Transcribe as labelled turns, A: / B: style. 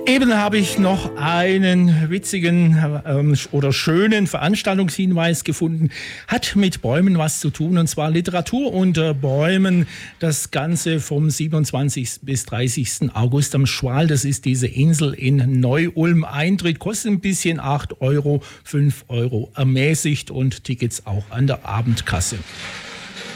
A: Eben habe ich noch einen witzigen oder schönen Veranstaltungshinweis gefunden. Hat mit Bäumen was zu tun, und zwar Literatur unter Bäumen. Das Ganze vom 27. bis 30. August am Schwal. Das ist diese Insel in Neu-Ulm. Eintritt kostet ein bisschen 8 Euro, 5 Euro ermäßigt und Tickets auch an der Abendkasse.